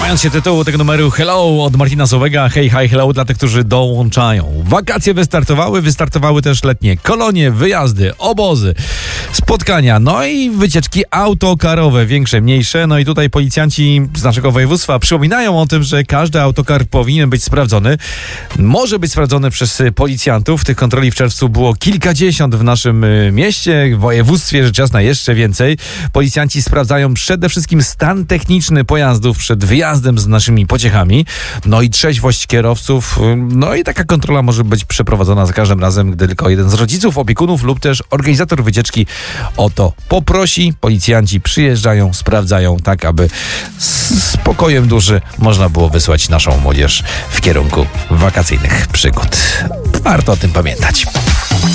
Trzymając się tytułu tego numeru Hello od Martina Sowega, hej, hi, hello dla tych, którzy dołączają. Wakacje wystartowały też letnie kolonie, wyjazdy, obozy, spotkania, no i wycieczki autokarowe, większe, mniejsze. No i tutaj policjanci z naszego województwa przypominają o tym, że każdy autokar powinien być sprawdzony. Może być sprawdzony przez policjantów. Tych kontroli w czerwcu było kilkadziesiąt w naszym mieście, w województwie, rzecz jasna jeszcze więcej. Policjanci sprawdzają przede wszystkim stan techniczny pojazdów przed wyjazdem z naszymi pociechami, no i trzeźwość kierowców, no i taka kontrola może być przeprowadzona za każdym razem, gdy tylko jeden z rodziców, opiekunów lub też organizator wycieczki o to poprosi. Policjanci przyjeżdżają, sprawdzają tak, aby z spokojem duszy można było wysłać naszą młodzież w kierunku wakacyjnych przygód. Warto o tym pamiętać.